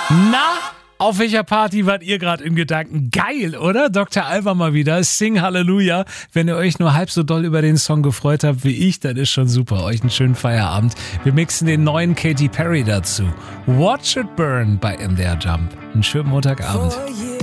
Na, auf welcher Party wart ihr gerade in Gedanken? Geil, oder? Dr. Alban mal wieder. Sing Halleluja. Wenn ihr euch nur halb so doll über den Song gefreut habt wie ich, dann ist schon super. Euch einen schönen Feierabend. Wir mixen den neuen Katy Perry dazu. Watch It Burn bei MDR Jump. Einen schönen Montagabend.